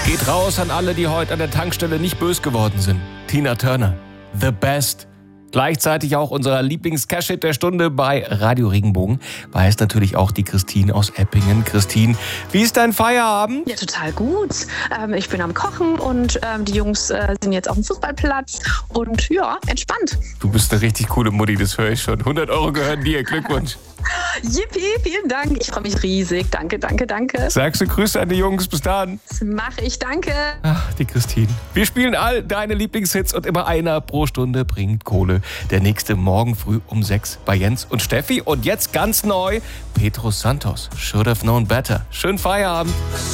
Geht raus an alle, die heute an der Tankstelle nicht bös geworden sind. Tina Turner, The Best. Gleichzeitig auch unser Lieblings-Cash-Hit der Stunde bei Radio Regenbogen. Weiß natürlich auch die Christine aus Eppingen. Christine, wie ist dein Feierabend? Ja, total gut. Ich bin am Kochen und die Jungs sind jetzt auf dem Fußballplatz und ja, entspannt. Du bist eine richtig coole Mutti, das höre ich schon. 100 Euro gehören dir, Glückwunsch. Yippie, vielen Dank. Ich freue mich riesig. Danke. Sagst du Grüße an die Jungs, bis dann. Das mache ich, danke. Ach, die Christine. Wir spielen all deine Lieblingshits und immer einer pro Stunde bringt Kohle. Der nächste morgen früh um 6 bei Jens und Steffi. Und jetzt ganz neu, Pedro Santos, Should Have Known Better. Schönen Feierabend.